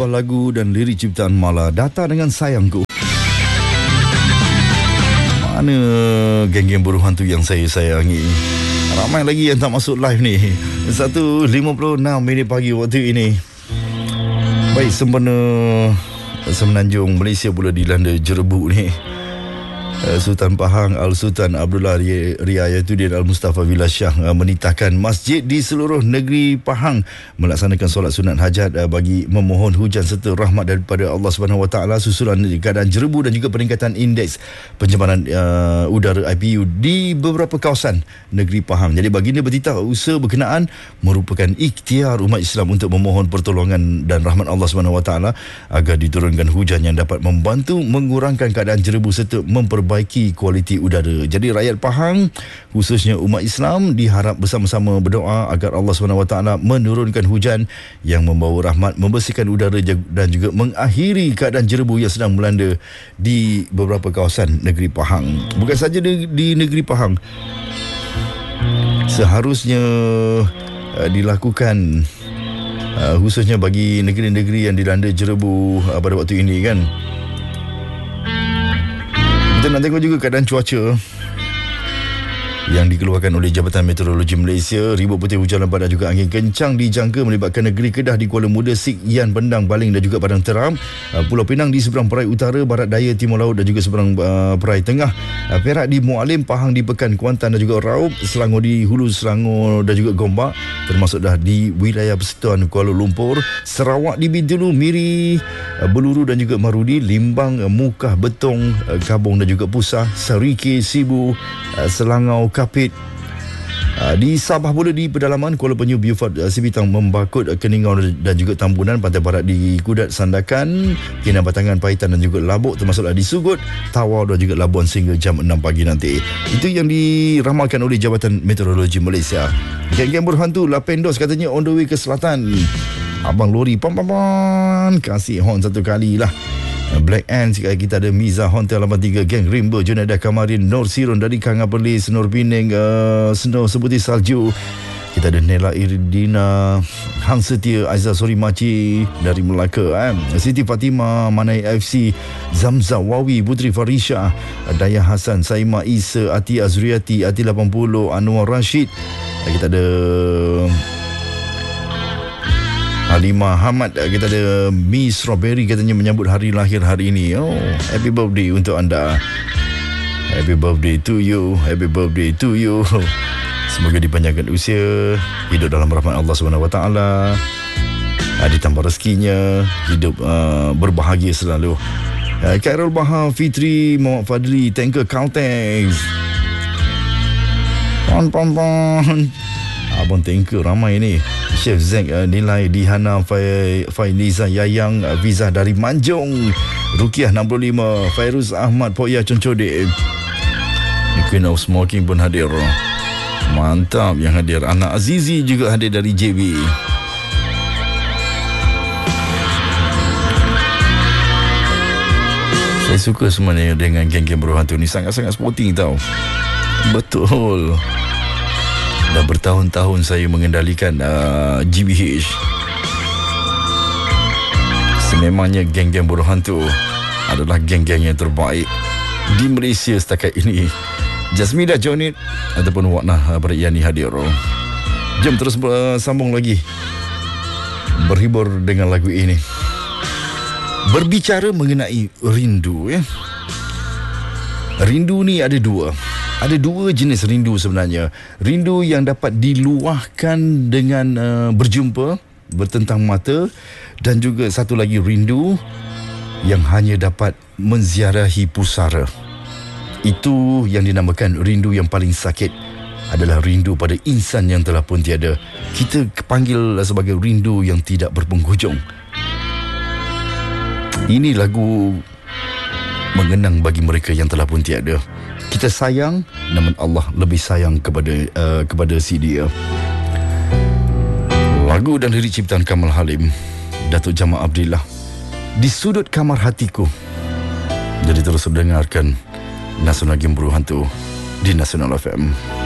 sebuah lagu dan lirik ciptaan Mala, Data Dengan Sayangku. Mana geng-geng buruh hantu yang saya sayangi? Ramai lagi yang tak masuk live ni. 1:56 minit pagi waktu ini. Baik, sempena Semenanjung Malaysia pula dilanda jerebu ni. Sultan Pahang Al-Sultan Abdullah Riayatuddin Al-Mustafa Billah Shah menitahkan masjid di seluruh negeri Pahang melaksanakan solat sunat hajat bagi memohon hujan serta rahmat daripada Allah Subhanahu Wa Taala susulan keadaan jerebu dan juga peningkatan indeks pencemaran udara IPU di beberapa kawasan negeri Pahang. Jadi baginda bertitah usaha berkenaan merupakan ikhtiar umat Islam untuk memohon pertolongan dan rahmat Allah Subhanahu Wa Taala agar diturunkan hujan yang dapat membantu mengurangkan keadaan jerebu serta memperbaiki kualiti udara. Jadi rakyat Pahang, khususnya umat Islam, diharap bersama-sama berdoa agar Allah SWT menurunkan hujan yang membawa rahmat, membersihkan udara dan juga mengakhiri keadaan jerebu yang sedang melanda di beberapa kawasan negeri Pahang. Bukan saja di negeri Pahang, seharusnya dilakukan khususnya bagi negeri-negeri yang dilanda jerebu pada waktu ini kan. Kita nak tengok juga keadaan cuaca yang dikeluarkan oleh Jabatan Meteorologi Malaysia. Ribut putih, hujan lebat dan juga angin kencang dijangka melibatkan negeri Kedah di Kuala Muda, Sik Yan, Pendang, Baling dan juga Padang Teram, Pulau Pinang di seberang Perai Utara, Barat Daya, Timur Laut dan juga seberang Perai Tengah, Perak di Mualim, Pahang di Pekan, Kuantan dan juga Raub, Selangor di Hulu Selangor dan juga Gombak, termasuk dah di wilayah Persekutuan Kuala Lumpur, Sarawak di Bintulu, Miri, Beluru dan juga Marudi, Limbang, Mukah, Betong, Kabong dan juga Pusah, Sarike, Sibu, Selangau, Kapit. Di Sabah pula di pedalaman Kuala Penyu, Beaufort, Sibitang, Membakut, Keningau dan juga Tambunan, Pantai Barat di Kudat, Sandakan, Kinabatangan, Pahitan dan juga Labuk, termasuklah di Sugut, Tawau dan juga Labuan sehingga jam 6 pagi nanti. Itu yang diramalkan oleh Jabatan Meteorologi Malaysia. Geng-geng berhantu Lapendos katanya on the way ke selatan. Abang lori pam kasih horn satu kali lah. Black Ants, kita ada Miza Hotel 83, Geng Rimba, Junaida Kamarin, Nur Sirun dari Kanga Perlis, Nur Pineng, Snow Sebuti Salju. Kita ada Nela Iridina, Hang Setia, Aizah Sori Maci dari Melaka, Siti Fatimah, Manai FC, Zamza Wawi, Putri Farisha, Daya Hasan, Saima Isa, Ati Azriati, Ati 80, Anwar Rashid. Kita ada Halimah Hamad. Kita ada Miss Strawberry, katanya menyambut hari lahir hari ini. Oh, happy birthday untuk anda. Happy birthday to you. Happy birthday to you. Semoga dipanjangkan usia, hidup dalam rahmat Allah SWT, ditambah rezekinya, hidup berbahagia selalu. Khairul Bahar, Fitri, Muhammad Fadli, Tanker Caltex. Pon. Abang Tanker ramai ni. Chef Zack, Nilai, Dihana, Fainiza, Yayang, Visa dari Manjung, Rukiah 65, Fairuz Ahmad, Poya Concode. The Queen of Smoking pun hadir. Mantap yang hadir. Anak Azizi juga hadir dari JB. Saya suka sebenarnya dengan geng-geng berhantu ni. Sangat-sangat sporting tau. Betul. Dah bertahun-tahun saya mengendalikan GBH. Sememangnya geng-geng buruh hantu adalah geng-geng yang terbaik di Malaysia setakat ini. Jasmida Jonit ataupun Waknah Beriani hadir. Jom terus bersambung lagi, berhibur dengan lagu ini. Berbicara mengenai rindu, ya. Rindu ni ada dua. Ada dua jenis rindu sebenarnya. Rindu yang dapat diluahkan dengan berjumpa, bertentang mata, dan juga satu lagi rindu yang hanya dapat menziarahi pusara. Itu yang dinamakan rindu yang paling sakit, adalah rindu pada insan yang telah pun tiada. Kita panggil sebagai rindu yang tidak berpenghujung. Ini lagu mengenang bagi mereka yang telah pun tiada. Kita sayang, namun Allah lebih sayang kepada si dia. Lagu dan lirik ciptaan Kamal Halim, Datuk Jamal Abdillah, Di Sudut Kamar Hatiku. Jadi terus dengarkan Nasional Game Buruh Hantu di Nasional FM.